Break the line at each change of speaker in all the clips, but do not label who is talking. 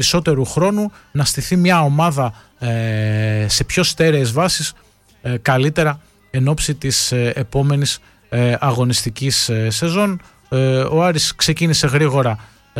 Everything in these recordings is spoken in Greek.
περισσότερου χρόνου να στηθεί μια ομάδα σε πιο στέρεες βάσεις καλύτερα εν ώψη της επόμενης αγωνιστικής σεζόν. Ο Άρης ξεκίνησε γρήγορα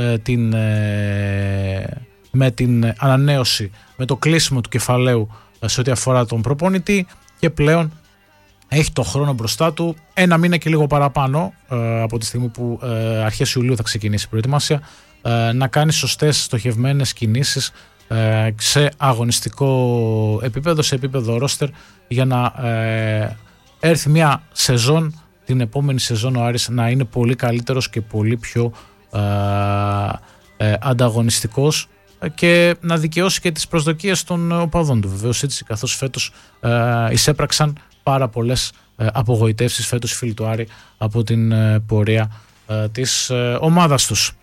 με την ανανέωση, με το κλείσιμο του κεφαλαίου σε ό,τι αφορά τον προπονητή και πλέον έχει το χρόνο μπροστά του, ένα μήνα και λίγο παραπάνω από τη στιγμή που αρχές Ιουλίου θα ξεκινήσει η προετοιμασία, να κάνει σωστές στοχευμένες κινήσεις σε αγωνιστικό επίπεδο, σε επίπεδο ρόστερ, για να έρθει μια σεζόν, την επόμενη σεζόν ο Άρης να είναι πολύ καλύτερος και πολύ πιο ανταγωνιστικός και να δικαιώσει και τις προσδοκίες των οπαδών του, βεβαίως, έτσι, καθώς φέτος εισέπραξαν πάρα πολλές απογοητεύσεις φέτος οι φίλοι του Άρη από την πορεία της ομάδας τους.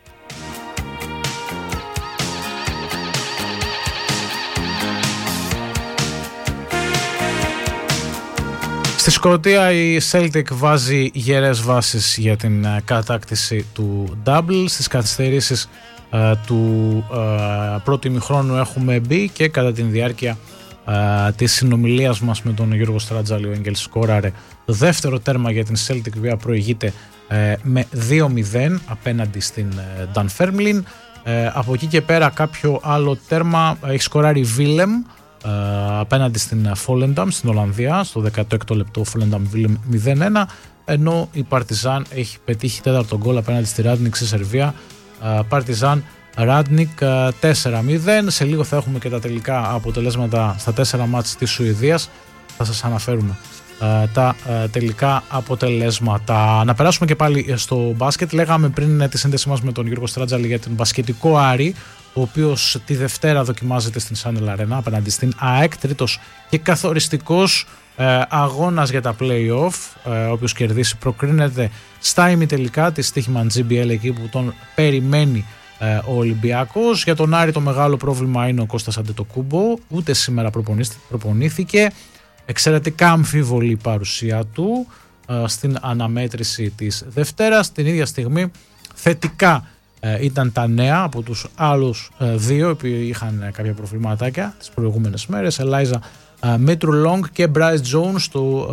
Στη Σκωτία η Celtic βάζει γερές βάσεις για την κατάκτηση του double. Στις καθυστερήσεις του πρώτου ημιχρόνου έχουμε μπει και κατά την διάρκεια της συνομιλίας μας με τον Γιώργο Στράτζαλη, ο Έγγελς σκόραρε το δεύτερο τέρμα για την Celtic, η οποία προηγείται με 2-0 απέναντι στην Dunfermline. Από εκεί και πέρα κάποιο άλλο τέρμα έχει σκοράρει η Willem απέναντι στην Volendam στην Ολλανδία, στο 16ο λεπτό Volendam Willem 0-1, ενώ η Partizan έχει πετύχει τέταρτο γκολ απέναντι στη Radnik στη Σερβία. Partizan Radnik 4-0. Σε λίγο θα έχουμε και τα τελικά αποτελέσματα στα 4 μάτς της Σουηδίας, θα σας αναφέρουμε τα τελικά αποτελέσματα. Να περάσουμε και πάλι στο μπάσκετ. Λέγαμε πριν τη σύνδεσή μας με τον Γιώργο Στράτζαλη για τον μπασκετικό Άρη, ο οποίος τη Δευτέρα δοκιμάζεται στην Channel Arena απέναντι στην ΑΕΚ, τρίτος και καθοριστικός αγώνας για τα play-off. Όποιος κερδίσει προκρίνεται στα ημιτελικά της Στοίχημαν GBL, εκεί που τον περιμένει ο Ολυμπιακός. Για τον Άρη το μεγάλο πρόβλημα είναι ο Κώστας Αντετοκούμπο, ούτε σήμερα προπονήθηκε. Εξαιρετικά αμφίβολη η παρουσία του στην αναμέτρηση της Δευτέρας. Την ίδια στιγμή θετικά ήταν τα νέα από τους άλλους δύο που είχαν κάποια προβληματάκια τις προηγούμενες μέρες. Ελάιζα Μίτρου Λόγκ και Μπράις Τζόουνς στο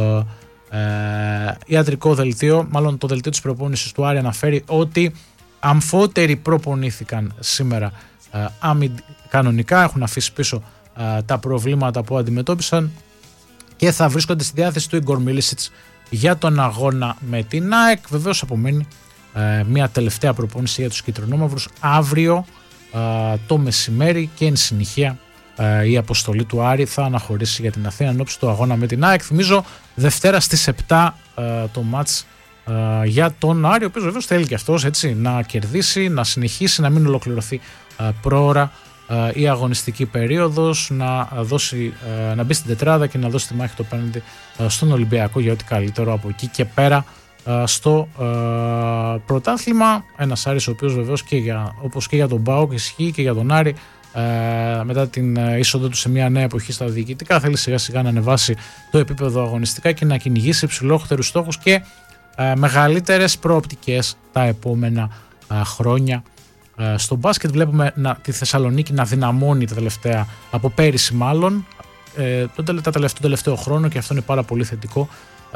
ιατρικό δελτίο, μάλλον το δελτίο της προπόνησης του Άρη αναφέρει ότι αμφότεροι προπονήθηκαν σήμερα κανονικά, έχουν αφήσει πίσω τα προβλήματα που αντιμετώπισαν και θα βρίσκονται στη διάθεση του Ιγκορ Μίλισιτς για τον αγώνα με την ΑΕΚ. Βεβαίως απομένει μια τελευταία προπόνηση για τους κυτρινόμαυρους αύριο το μεσημέρι και εν συνεχεία η αποστολή του Άρη θα αναχωρήσει για την Αθήνα ενώπιση του αγώνα με την ΑΕΚ. Θυμίζω Δευτέρα στις 7 το μάτς για τον Άρη, ο οποίος βεβαίως θέλει και αυτός, έτσι, να κερδίσει, να συνεχίσει, να μην ολοκληρωθεί πρόωρα η αγωνιστική περίοδος, να μπει στην τετράδα και να δώσει τη μάχη το πέναντι στον Ολυμπιακό για ό,τι καλύτερο από εκεί και πέρα στο πρωτάθλημα. Ένας Άρης ο οποίος βεβαίως όπως και για τον ΠΑΟΚ ισχύει και για τον Άρη, μετά την είσοδο του σε μια νέα εποχή στα διοικητικά, θέλει σιγά σιγά να ανεβάσει το επίπεδο αγωνιστικά και να κυνηγήσει υψηλότερους στόχους και μεγαλύτερες προοπτικές τα επόμενα χρόνια. Στο μπάσκετ βλέπουμε τη Θεσσαλονίκη να δυναμώνει τα τελευταία, από πέρυσι μάλλον, τον τελευταίο χρόνο, και αυτό είναι πάρα πολύ θετικό,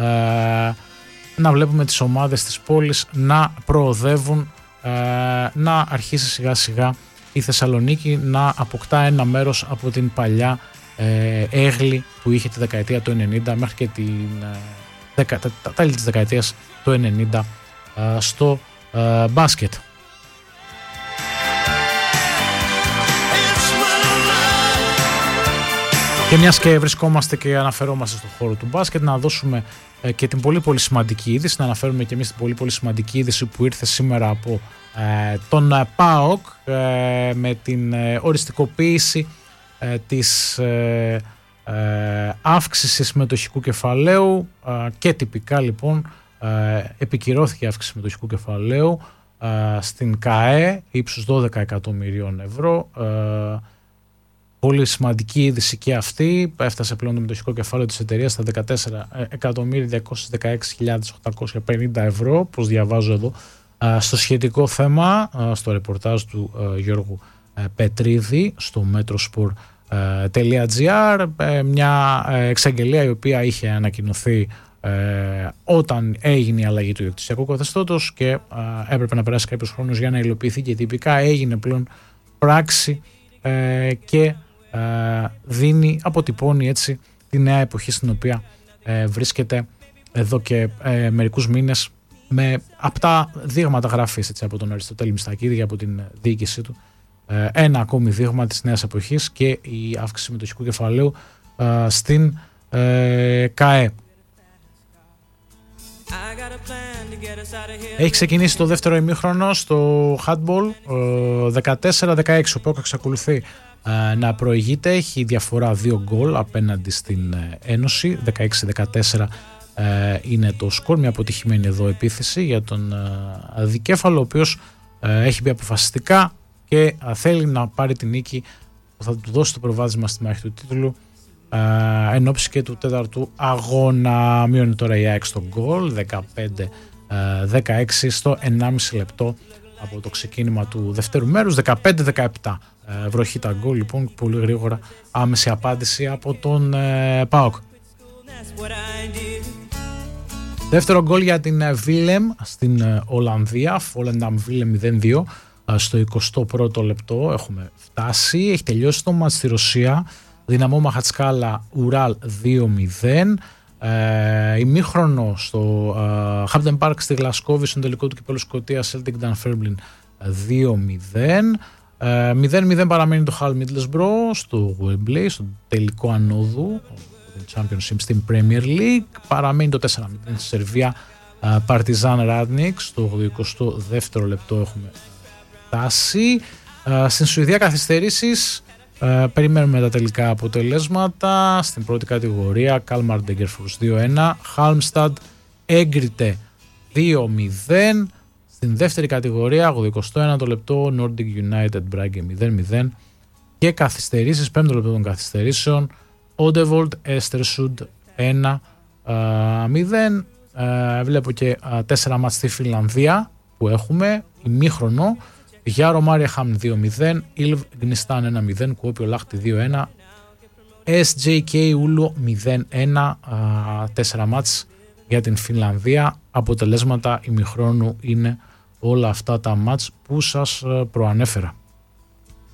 να βλέπουμε τις ομάδες της πόλης να προοδεύουν, να αρχίσει σιγά σιγά η Θεσσαλονίκη να αποκτά ένα μέρος από την παλιά έγλη που είχε τη δεκαετία του 90 μέχρι και τα τέλη της δεκαετίας του 90 στο μπάσκετ. Και μιας και βρισκόμαστε και αναφερόμαστε στον χώρο του μπάσκετ, να δώσουμε και την πολύ πολύ σημαντική είδηση, να αναφέρουμε και εμείς την πολύ πολύ σημαντική είδηση που ήρθε σήμερα από τον ΠΑΟΚ με την οριστικοποίηση της αύξησης μετοχικού κεφαλαίου και τυπικά λοιπόν επικυρώθηκε η αύξηση μετοχικού κεφαλαίου στην ΚΑΕ ύψους 12 εκατομμυρίων ευρώ. Πολύ σημαντική είδηση και αυτή. Έφτασε πλέον το μετοχικό κεφάλαιο της εταιρείας στα 14.216.850 ευρώ, όπως διαβάζω εδώ στο σχετικό θέμα, στο ρεπορτάζ του Γιώργου Πετρίδη στο metrosport.gr, μια εξαγγελία η οποία είχε ανακοινωθεί όταν έγινε η αλλαγή του ιδιοκτησιακού καθεστώτος και έπρεπε να περάσει κάποιος χρόνος για να υλοποιηθεί και τυπικά έγινε πλέον πράξη και αποτυπώνει έτσι τη νέα εποχή στην οποία βρίσκεται εδώ και μερικούς μήνες, με απτά δείγματα γραφής έτσι, από τον Αριστοτέλη Μιστακίδη, από την διοίκησή του, ένα ακόμη δείγμα της νέας εποχής και η αύξηση μετοχικού κεφαλαίου στην ΚΑΕ. Έχει ξεκινήσει το δεύτερο ημίχρονο στο handball 14-16, ο ΠΑΟΚ εξακολουθεί να προηγείται, έχει διαφορά 2 γκολ απέναντι στην Ένωση. 16-14 είναι το σκορ, μια αποτυχημένη εδώ επίθεση για τον Δικέφαλο, ο οποίος έχει μπει αποφασιστικά και θέλει να πάρει την νίκη που θα του δώσει το προβάδισμα στη μάχη του τίτλου εν ώψη και του τέταρτου αγώνα. Μειώνει τώρα η ΑΕΚ στο γκολ 15-16 στο 1,5 λεπτό από το ξεκίνημα του δευτέρου μέρους. 15-17 βροχή τα γκολ, λοιπόν, πολύ γρήγορα άμεση απάντηση από τον ΠΑΟΚ. Δεύτερο γκολ για την Βίλεμ στην Ολλανδία, Φόλενταμ Βίλεμ 0-2 στο 21ο λεπτό έχουμε φτάσει. Έχει τελειώσει το μάτς στη Ρωσία, Δυναμό Μαχατσκάλα Ουράλ 2-0. Ημίχρονο στο Hampden Park στη Γλασκόβη, στον τελικό του κυπέλλου Σκωτίας, Celtic Dunfermline 2-0. 0-0 παραμένει το Hull Middlesbrough στο Wembley, στο τελικό ανόδου Championship στην Premier League. Παραμένει το 4-0 στη Σερβία, Partizan Radnik στο 22ο λεπτό έχουμε φτάσει. Στην Σουηδία καθυστερήσεις, περιμένουμε τα τελικά αποτελέσματα. Στην πρώτη κατηγορία Kalmar Degerfors 2-1, Halmstad έγκριτε 2-0. Στην δεύτερη κατηγορία 81ο λεπτό Nordic United Brage 0-0 και καθυστερήσεις, 5ο λεπτό των καθυστερήσεων Odevold Estersund 1-0. Βλέπω και 4 μάτς στη Φινλανδία που έχουμε ημίχρονο. Γιάρο Μάριαχαμ 2-0, Ιλβ Γνιστάν 1-0, Κουόπιο Λάχτη 2-1, SJK Ούλο 0-1. 4 μάτς για την Φινλανδία. Αποτελέσματα ημιχρόνου είναι όλα αυτά τα μάτς που σας προανέφερα.